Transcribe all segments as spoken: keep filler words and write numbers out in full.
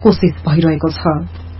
कोशिश भइरहेको छ।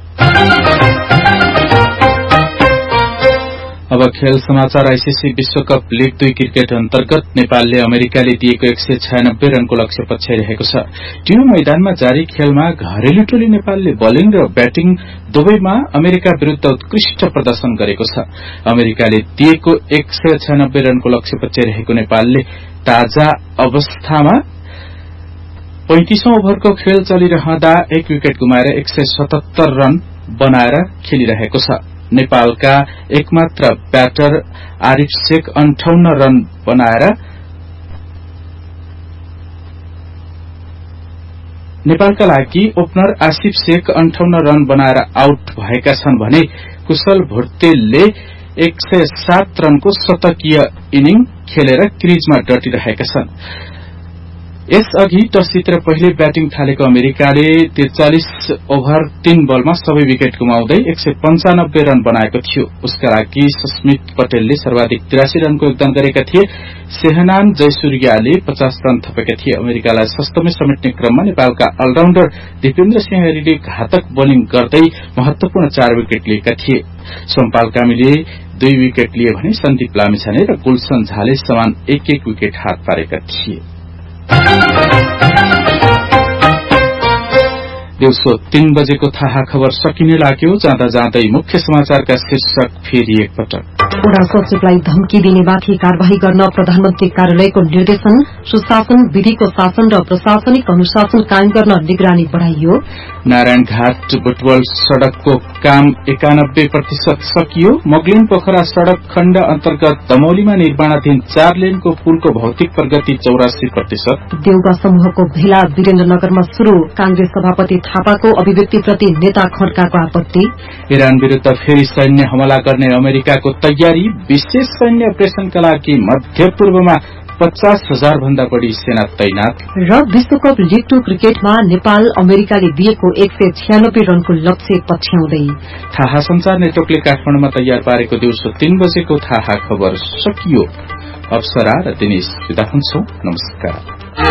अब खेल समाचार। आईसीसी विश्वकप लीग दुई क्रिकेट अन्तर्गत नेपालले अमेरिकाले दिएको एक सय छयानब्बे रनको लक्ष्य पछ्याइरहेको छ। टियु मैदानमा जारी खेलमा घरेलु टोली नेपालले बलिङ र ब्याटिङ दुवैमा अमेरिका विरूद्ध उत्कृष्ट प्रदर्शन गरेको छ। अमेरिकाले दिएको एक सय छयानब्बे रनको लक्ष्य पछ्याइरहेको नेपालले ताजा अवस्थामा पैंतिसौं ओभरको खेल चलिरहँदा एक विकेट गुमाएर एक सय सतहत्तर रन बनाएर खेलिरहेको छ। नेपालका एकमात्र ब्याटर आरिफ शेख अन्ठाउन्न रन बनाएर नेपालका लागि ओपनर आसिफ शेख अन्ठाउन्न रन बनाएर आउट भएका छन् भने कुशल भुर्तेलले एक सय सात रनको शतकीय इनिङ खेलेर क्रिजमा डटिरहेका छन्। यसअघि टस जितेर पहिले ब्याटिङ थालेको अमेरिकाले त्रिचालिस ओभर तीन बलमा सबै विकेट गुमाउँदै एक सय पञ्चानब्बे रन बनाएको थियो। उसका लागि सस्मित पटेलले सर्वाधिक तिरासी रनको योगदान गरेका थिए। सेहनान जयसूर्याले पचास रन थपेका थिए। अमेरिकालाई सस्तमै समेट्ने क्रममा नेपालका अलराउण्डर दिपेन्द्र सिंह हेरीले घातक बोलिङ गर्दै महत्वपूर्ण चार विकेट लिएका थिए। सोमपाल कामीले दुई विकेट लिए भने सन्दीप लामिछाने र गुलसन झाले समान एक एक विकेट हात पारेका थिए। दिउँसो तीन बजेको थाहा खबर सकिने लाग्यो। जाँदा जाँदै मुख्य समाचारका शीर्षक फेरि एकपटक। वडा सचिवलाई धम्की दिनेमाथि कार्यवाही गर्न प्रधानमन्त्री कार्यालयको निर्देशन। सुशासन विधिको शासन र प्रशासनिक अनुशासन कायम गर्न निगरानी बढ़ाइयो। नारायणघाट बुटवल सड़कको काम एकानब्बे प्रतिशत सकियो। मोगलिन पोखरा सड़क खण्ड अन्तर्गत दमौलीमा निर्माणाधीन चार लेनको पुलको भौतिक प्रगति चौरासी प्रतिशत। देउगा समूहको भेला वीरेन्द्रनगरमा शुरू। कांग्रेस सभापति थापाको अभिव्यक्तिप्रति नेता खड्काको आपत्ति। इरान विरूद्ध फेरि सैन्य हमला गर्ने अमेरिकाको तयारी। विशेष सैन्य अपरेशनका लागि मध्य पूर्वमा पचास हजार भन्दा बढ़ी सेना तैनात। र विश्वकप लीग टू क्रिकेटमा नेपाल अमेरिकाले दिएको एक सय छयानब्बे रनको लक्ष्य पछ्याउँदै। थाहा संचार नेटवर्कले काठमाडौँमा तयार पारेको दिउँसो तीन बजेको थाहा खबर सकियो। अप्सरा र दिनेश विदा हुन्छौं। नमस्कार।